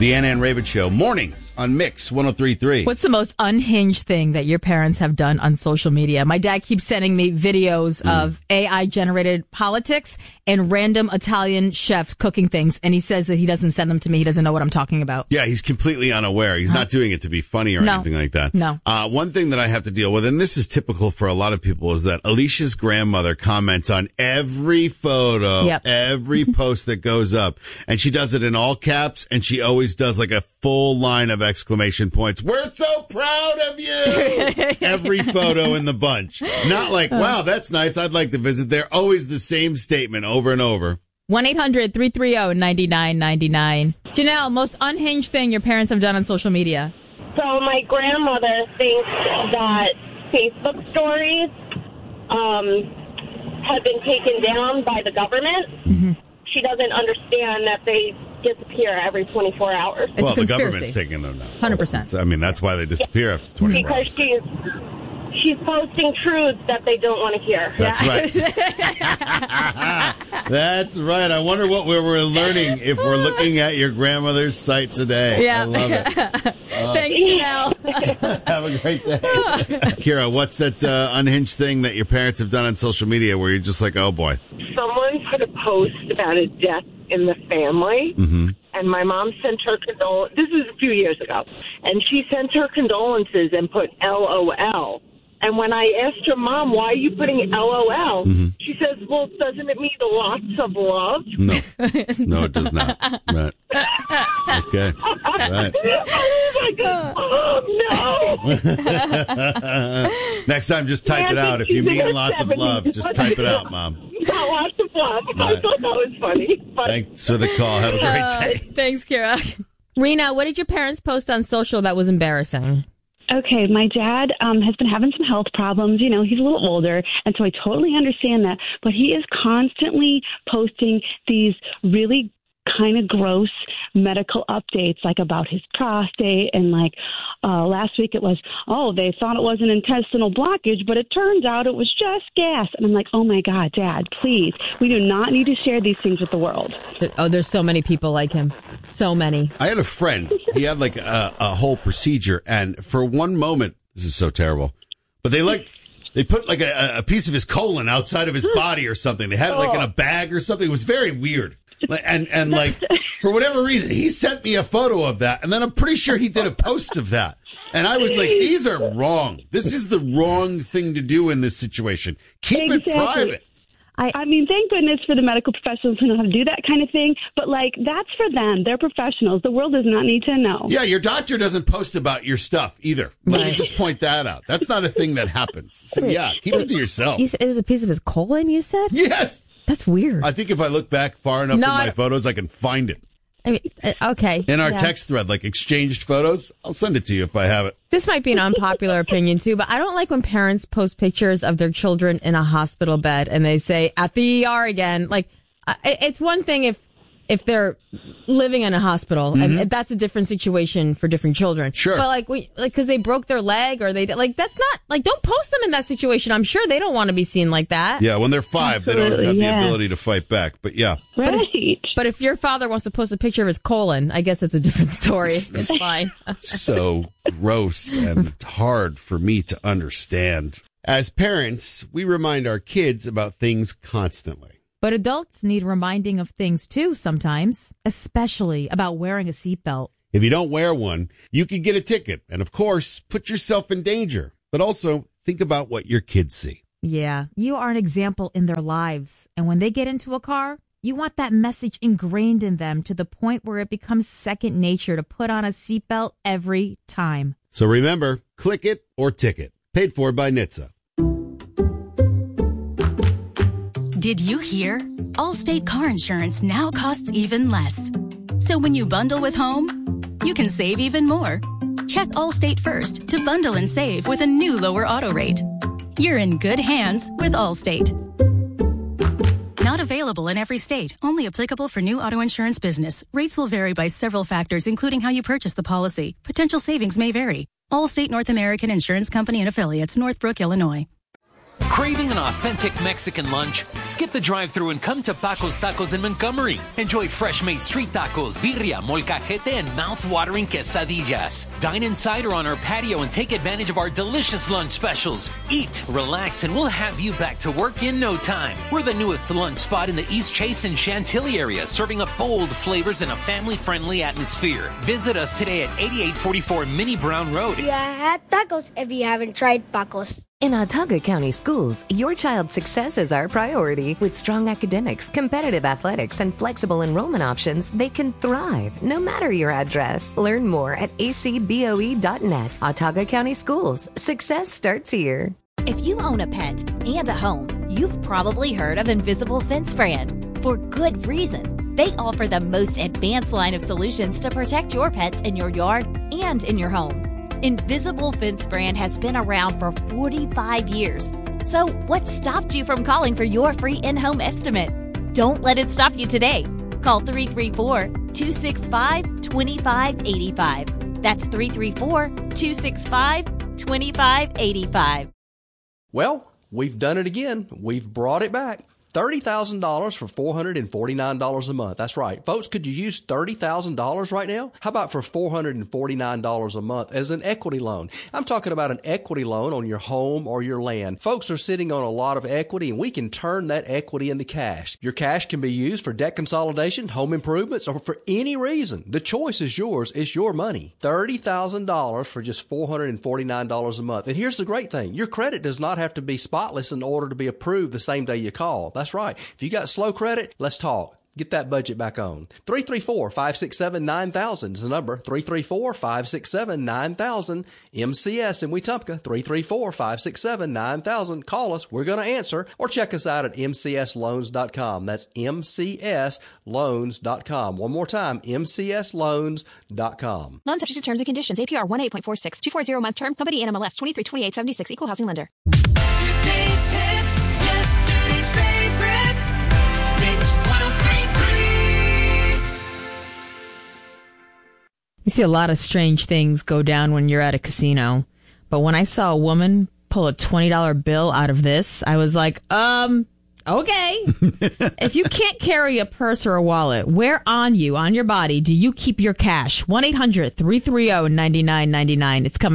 The Ann and Raven Show, mornings on Mix 103.3. What's the most unhinged thing that your parents have done on social media? My dad keeps sending me videos of AI-generated politics and random Italian chefs cooking things, and he says that he doesn't send them to me. He doesn't know what I'm talking about. Yeah, he's completely unaware. He's not doing it to be funny or anything like that. No. One thing that I have to deal with, and this is typical for a lot of people, is that Alicia's grandmother comments on every photo, every post that goes up, and she does it in all caps, and she always does like a full line of exclamation points. We're so proud of you! Every photo in the bunch. Not like, wow, that's nice. I'd like to visit there. Always the same statement over and over. 1-800-330-9999. Janelle, most unhinged thing your parents have done on social media? So my grandmother thinks that Facebook stories have been taken down by the government. Mm-hmm. She doesn't understand that they disappear every 24 hours. Well, the government's taking them now. 100%. I mean, that's why they disappear after 24 hours. Because she's posting truths that they don't want to hear. That's right. That's right. I wonder what we're learning if we're looking at your grandmother's site today. Yeah. I love it. Thanks, Janelle. Have a great day. Kira, what's that unhinged thing that your parents have done on social media where you're just like, oh, boy? Someone put a post about a death in the family, and my mom sent her condolences. This is a few years ago, and she sent her condolences and put LOL. And when I asked her, Mom, why are you putting LOL? She says, well, doesn't it mean lots of love? No. No, it does not. Right. Okay. Right. Oh, no. Next time, just type it out. If you mean lots of love, just type it out, Mom. Not lots of love. Right. I thought that was funny. Thanks for the call. Have a great day. Thanks, Kira. Rena, what did your parents post on social that was embarrassing? Okay, my dad has been having some health problems. You know, he's a little older, and so I totally understand that. But he is constantly posting these really kind of gross medical updates, like about his prostate. And like last week it was, they thought it was an intestinal blockage, but it turns out it was just gas. And I'm like, oh, my God, Dad, please. We do not need to share these things with the world. Oh, there's so many people like him. So many. I had a friend. He had like a whole procedure. And for one moment, this is so terrible, but they put like a piece of his colon outside of his body or something. They had it like in a bag or something. It was very weird. And like, for whatever reason, he sent me a photo of that. And then I'm pretty sure he did a post of that. And I was like, these are wrong. This is the wrong thing to do in this situation. Keep it private. I mean, thank goodness for the medical professionals who know how to do that kind of thing. But, like, that's for them. They're professionals. The world does not need to know. Yeah, your doctor doesn't post about your stuff either. Let me just point that out. That's not a thing that happens. So, yeah, keep it to yourself. You said it was a piece of his colon, you said? Yes. That's weird. I think if I look back far enough in my photos, I can find it. I mean, okay. In our text thread, like exchanged photos, I'll send it to you if I have it. This might be an unpopular opinion, too, but I don't like when parents post pictures of their children in a hospital bed and they say, at the ER again. Like, it's one thing if they're living in a hospital, and that's a different situation for different children. Sure. But because they broke their leg or that's not, don't post them in that situation. I'm sure they don't want to be seen like that. Yeah, when they're 5, they don't have the ability to fight back. But yeah. Right. But if your father wants to post a picture of his colon, I guess that's a different story. It's fine. So gross and hard for me to understand. As parents, we remind our kids about things constantly. But adults need reminding of things, too, sometimes, especially about wearing a seatbelt. If you don't wear one, you could get a ticket and, of course, put yourself in danger. But also, think about what your kids see. Yeah, you are an example in their lives. And when they get into a car, you want that message ingrained in them to the point where it becomes second nature to put on a seatbelt every time. So remember, click it or ticket. Paid for by NHTSA. Did you hear? Allstate car insurance now costs even less. So when you bundle with home, you can save even more. Check Allstate first to bundle and save with a new lower auto rate. You're in good hands with Allstate. Not available in every state. Only applicable for new auto insurance business. Rates will vary by several factors, including how you purchase the policy. Potential savings may vary. Allstate North American Insurance Company and Affiliates, Northbrook, Illinois. Craving an authentic Mexican lunch? Skip the drive-thru and come to Paco's Tacos in Montgomery. Enjoy fresh-made street tacos, birria, molcajete, and mouth-watering quesadillas. Dine inside or on our patio and take advantage of our delicious lunch specials. Eat, relax, and we'll have you back to work in no time. We're the newest lunch spot in the East Chase and Chantilly area, serving up bold flavors in a family-friendly atmosphere. Visit us today at 8844 Minnie Brown Road. You had tacos if you haven't tried Paco's. In Autauga County Schools, your child's success is our priority. With strong academics, competitive athletics, and flexible enrollment options, they can thrive no matter your address. Learn more at acboe.net. Autauga County Schools. Success starts here. If you own a pet and a home, you've probably heard of Invisible Fence Brand. For good reason. They offer the most advanced line of solutions to protect your pets in your yard and in your home. Invisible Fence Brand has been around for 45 years. So what stopped you from calling for your free in-home estimate? Don't let it stop you today. Call 334-265-2585. That's 334-265-2585. Well, we've done it again. We've brought it back. $30,000 for $449 a month. That's right. Folks, could you use $30,000 right now? How about for $449 a month as an equity loan? I'm talking about an equity loan on your home or your land. Folks are sitting on a lot of equity, and we can turn that equity into cash. Your cash can be used for debt consolidation, home improvements, or for any reason. The choice is yours. It's your money. $30,000 for just $449 a month. And here's the great thing. Your credit does not have to be spotless in order to be approved the same day you call. That's right. If you got slow credit, let's talk. Get that budget back on. 334-567-9000 is the number. 334-567-9000. MCS in Wetumpka. 334-567-9000. Call us. We're going to answer. Or check us out at mcsloans.com. That's mcsloans.com. One more time, mcsloans.com. Loan subject to terms and conditions. APR 1.846. 240 month term. Company NMLS 232876. Equal housing lender. Today's hits. Yesterday's favorites. Mix 103.3. You see a lot of strange things go down when you're at a casino. But when I saw a woman pull a $20 bill out of this, I was like, okay. If you can't carry a purse or a wallet, where on your body, do you keep your cash? 1-800-330-9999. It's coming.